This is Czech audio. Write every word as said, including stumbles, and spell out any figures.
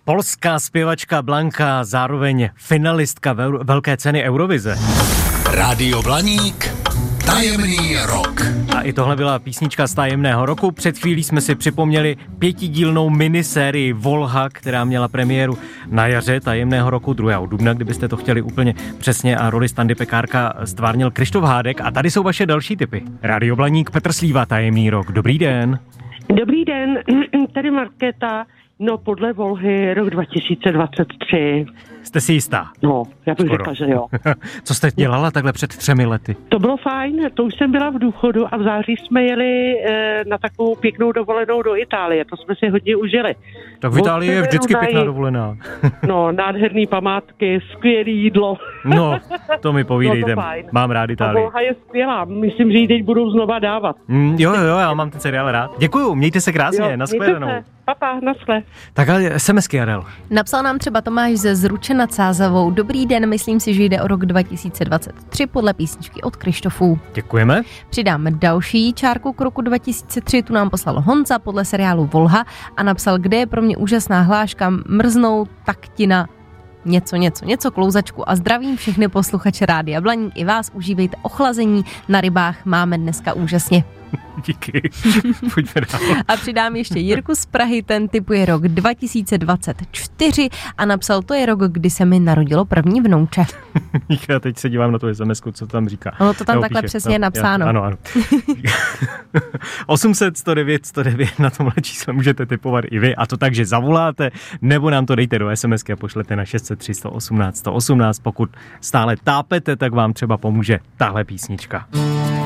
Polská zpěvačka Blanka, zároveň finalistka velké ceny Eurovize. Rádio Blaník, tajemný rok. A i tohle byla písnička z tajemného roku. Před chvílí jsme si připomněli pětidílnou minisérii Volha, která měla premiéru na jaře tajemného roku druhého dubna, kdybyste to chtěli úplně přesně, a roli Standy Pekárka stvárnil Krištof Hádek. A tady jsou vaše další tipy. Rádio Blaník, Petr Slíva, tajemný rok. Dobrý den. Dobrý den, tady Markéta. No, podle Volhy rok dva tisíce dvacet tři. Jste si jistá? No, já bych řekla, že jo. Co jste dělala takhle před třemi lety? To bylo fajn, to už jsem byla v důchodu a v září jsme jeli e, na takovou pěknou dovolenou do Itálie, to jsme si hodně užili. Tak v Itálii je vždycky pěkná dovolená. No, nádherný památky, skvělé jídlo. No, to mi povídejte, no, mám rád Itálii. A Volha je skvělá, myslím, že ji teď budou znova dávat. Mm, jo, jo, já mám ten seriál rád. Děkuju, mějte se krásně, nashledanou. Papa, naschle. Tak ale SMSky, Adel. Napsal nám třeba Tomáš ze Zruče nad Sázavou. Dobrý den, myslím si, že jde o rok dva tisíce dvacet tři podle písničky od Krištofů. Děkujeme. Přidáme další čárku k roku dva tisíce tři, tu nám poslal Honza podle seriálu Volha a napsal, kde je pro mě úžasná hláška, mrznou taktina, něco, něco, něco, klouzačku, a zdravím všechny posluchače Rádia Blaník, i vás, užívejte ochlazení, na rybách máme dneska úžasně. Díky. Pojďme dál. A přidám ještě Jirku z Prahy, ten typuje rok dva tisíce dvacet čtyři a napsal, to je rok, kdy se mi narodilo první vnouče. Já teď se dívám na tu SMSku, co tam říká. Ono to tam Nebo takhle píše. přesně je no, napsáno. Já, ano, ano. osm set sto devět sto devět, na tomhle čísle můžete tipovat i vy, a to tak, že zavoláte, nebo nám to dejte do SMSky a pošlete na šest set tři sto osmnáct sto osmnáct. Pokud stále tápete, tak vám třeba pomůže tahle písnička.